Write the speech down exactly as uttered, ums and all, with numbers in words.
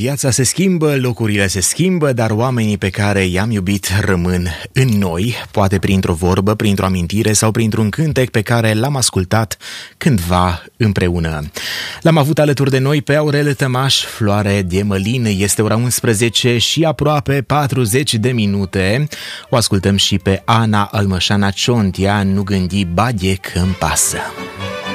Viața se schimbă, locurile se schimbă, dar oamenii pe care i-am iubit rămân în noi, poate printr-o vorbă, printr-o amintire sau printr-un cântec pe care l-am ascultat cândva împreună. L-am avut alături de noi pe Aurel Tămaș, Floare de Mălin. Este ora unsprezece și aproape patruzeci de minute. O ascultăm și pe Ana Almășana Ciontia, Nu gândi, Badie, că-mi pasă.